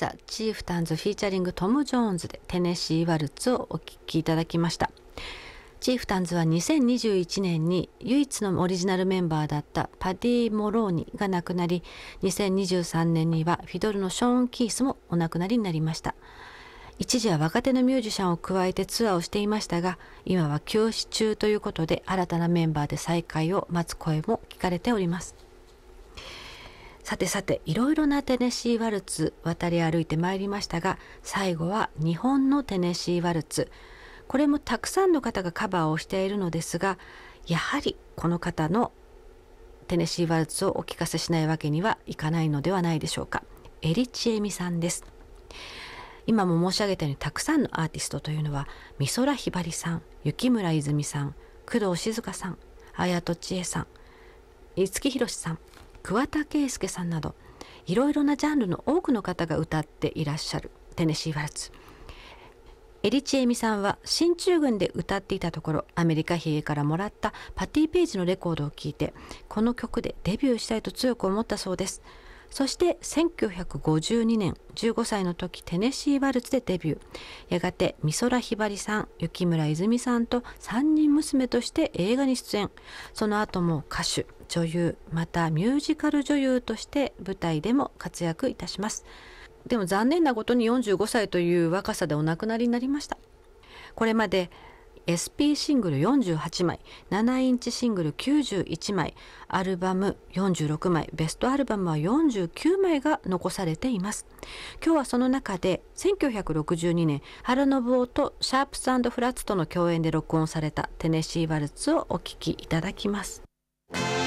ザ・チーフタンズフィーチャリングトム・ジョーンズでテネシー・ワルツをお聴きいただきました。チーフタンズは2021年に唯一のオリジナルメンバーだったパディ・モローニが亡くなり、2023年にはフィドルのショーン・キースもお亡くなりになりました。一時は若手のミュージシャンを加えてツアーをしていましたが、今は休止中ということで新たなメンバーで再会を待つ声も聞かれております。さて、いろいろなテネシーワルツ渡り歩いてまいりましたが、最後は日本のテネシーワルツ。これもたくさんの方がカバーをしているのですが、やはりこの方のテネシーワルツをお聞かせしないわけにはいかないのではないでしょうか。エリチエミさんです。今も申し上げたようにたくさんのアーティストというのは美空ひばりさん、雪村泉さん、工藤静香さん、綾戸千恵さん、五木ひろしさん、桑田佳祐さんなど、いろいろなジャンルの多くの方が歌っていらっしゃるテネシーワルツ。エリチエミさんは進駐軍で歌っていたところ、アメリカ兵からもらったパティ・ペイジのレコードを聴いて、この曲でデビューしたいと強く思ったそうです。そして1952年15歳の時、テネシーワルツでデビュー。やがて美空ひばりさん、雪村泉さんと3人娘として映画に出演。その後も歌手、女優、またミュージカル女優として舞台でも活躍いたします。でも残念なことに45歳という若さでお亡くなりになりました。これまでSP シングル48枚、7インチシングル91枚、アルバム46枚、ベストアルバムは49枚が残されています。今日はその中で1962年、原信夫とシャープス&フラッツとの共演で録音されたテネシーワルツをお聴きいただきます。